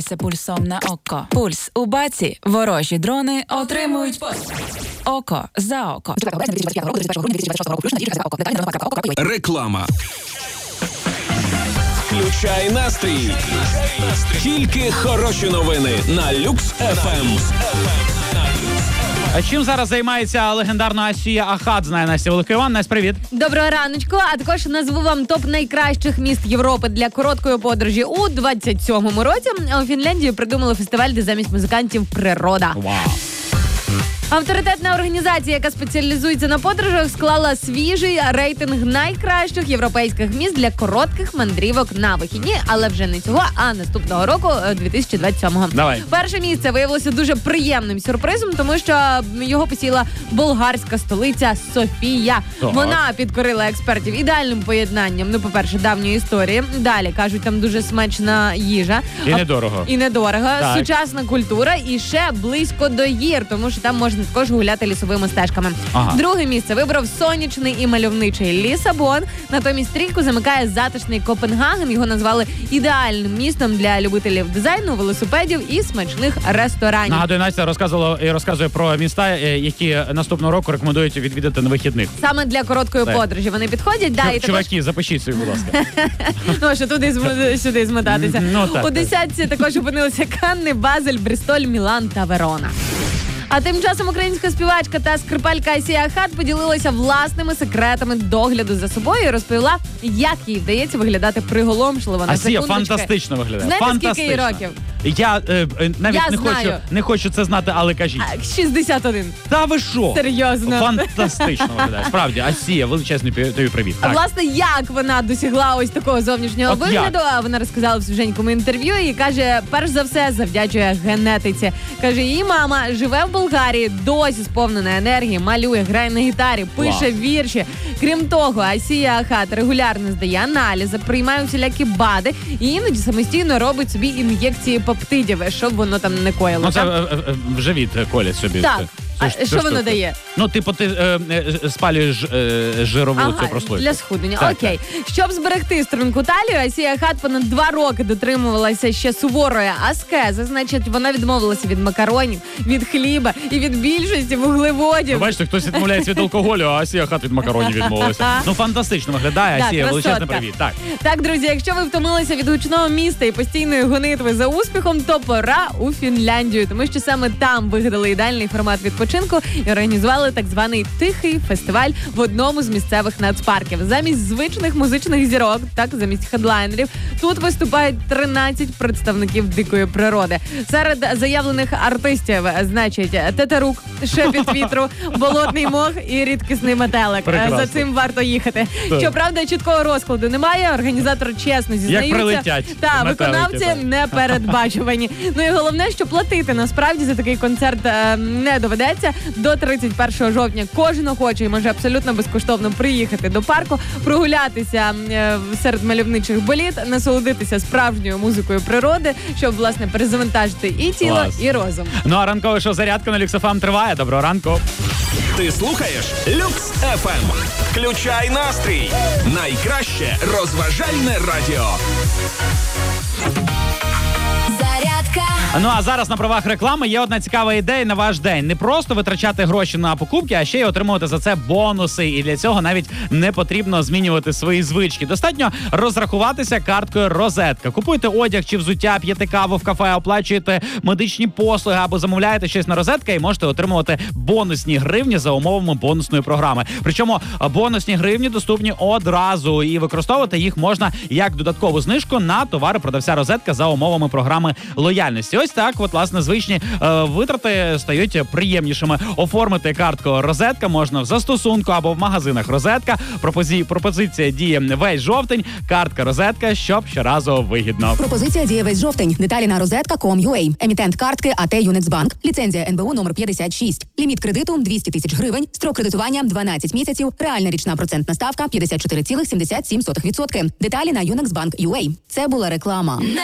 Пульсом на око. Пульс у баці. Ворожі дрони отримують око за око. Реклама. Включай настрій. Тільки хороші новини на Люкс FM. А чим зараз займається легендарна Асія Ахат, знає Настя Великий Іван. Настя, привіт. Доброго раночку, а також назву вам топ найкращих міст Європи для короткої подорожі у 27-му році. У Фінляндії придумали фестиваль, де замість музикантів природа. Вау. Авторитетна організація, яка спеціалізується на подорожах, склала свіжий рейтинг найкращих європейських міст для коротких мандрівок на вихідні, але вже не цього, а наступного року, 2027-го. Давай. Перше місце виявилося дуже приємним сюрпризом, тому що його посіла болгарська столиця Софія. Так. Вона підкорила експертів ідеальним поєднанням, давньої історії. Далі, кажуть, там дуже смачна їжа. І недорого. І недорого. Так. Сучасна культура і ще близько до гір, тому що там можна також гуляти лісовими стежками. Ага. Друге місце вибрав сонячний і мальовничий Лісабон. Натомість стрійку замикає затишний Копенгаген. Його назвали ідеальним містом для любителів дизайну, велосипедів і смачних ресторанів. Нагадую, Настя розказує про міста, які наступного року рекомендують відвідати на вихідних. Саме для короткої подорожі вони підходять. Да, і Чуваки, запишіть собі, будь ласка. Ну, що сюди змотатися. Ну, так, У десятці також опинилися Канни, Базель, Брістоль, Мілан та Верона. А тим часом українська співачка та скрипалька Асія Ахат поділилася власними секретами догляду за собою і розповіла, як їй вдається виглядати приголомшливо. На Асія секундочки. фантастично виглядає. Знаєте, Фантастично. скільки їй років? Я навіть Я не хочу це знати, але кажіть. 61. Та ви що? Серйозно. Фантастично виглядає. Справді, Асія, величезний тобі привіт. А власне, як вона досягла ось такого зовнішнього От вигляду? як? А вона розказала в свіженькому інтерв'ю і каже, перш за все, завдячує генетиці. Каже, її мама живе в Болгарії, досі сповнена енергії, малює, грає на гітарі, пише вірші. Крім того, Асія Ахат регулярно здає аналізи, приймає всілякі БАДи і іноді самостійно робить собі ін'єкції пептидів, щоб воно там не коїло. Ну, це в живіт колять собі. Так. Це А ж- це що воно штука. дає? Ну, типу, ти спалюєш жирову цю прослойку. Для схуднення. Так, Окей. Щоб зберегти струнку талію, Асія Ахат понад 2 роки дотримувалася ще суворої аскези. Значить, вона відмовилася від макаронів, від хліба і від більшості вуглеводів. Ви бачите, хтось відмовляється від алкоголю, а Асія Ахат від макаронів відмовилася. Ну, фантастично виглядає. Так, Асія, величезний красотка. привіт. Так. Так, друзі, якщо ви втомилися від гучного міста і постійної гонитви за успіхом, то пора у Фінляндію, тому що саме там вигадали ідеальний формат відпочинку і організували так званий тихий фестиваль в одному з місцевих нацпарків. Замість звичних музичних зірок, так, замість хедлайнерів, тут виступають 13 представників дикої природи. Серед заявлених артистів, значить, тетерук, шепіт вітру, болотний мох і рідкісний метелик. Прекрасно. За цим варто їхати. Так. Щоправда, чіткого розкладу немає. Організатори чесно зізнаються. прилетять Та метелики, виконавці так. не передбачувані. Ну і головне, що платити насправді за такий концерт не доведеться. До 31 жовтня кожен охочий може абсолютно безкоштовно приїхати до парку, прогулятися серед мальовничих боліт, насолодитися справжньою музикою природи, щоб, власне, перезавантажити і тіло, Клас. і розум. Ну, а ранкове шоу «Зарядка» на Люкс FM триває. Доброго ранку. Ти слухаєш Люкс FM. Включай настрій. Найкраще розважальне радіо. Зарядка. Ну, а зараз на правах реклами є одна цікава ідея на ваш день. Не просто витрачати гроші на покупки, а ще й отримувати за це бонуси. І для цього навіть не потрібно змінювати свої звички. Достатньо розрахуватися карткою «Розетка». Купуйте одяг чи взуття, п'єте каву в кафе, оплачуєте медичні послуги або замовляєте щось на «Розетка» і можете отримувати бонусні гривні за умовами бонусної програми. Причому бонусні гривні доступні одразу і використовувати їх можна як додаткову знижку на товари продавця «Розетка» за умовами програми лояльності. Ось так, от, власне, звичні витрати стають приємнішими. Оформити картку «Розетка» можна в застосунку або в магазинах «Розетка». Пропозиція діє весь жовтень. Картка «Розетка», щоб щоразу вигідно. Пропозиція діє весь жовтень. Деталі на rozetka.com.ua. Емітент картки АТ Юнексбанк. Ліцензія НБУ номер 56. Ліміт кредиту 200 тисяч гривень. Строк кредитування 12 місяців. Реальна річна процентна ставка 54,77%. Деталі на Юнексбанк.ua. Це була реклама.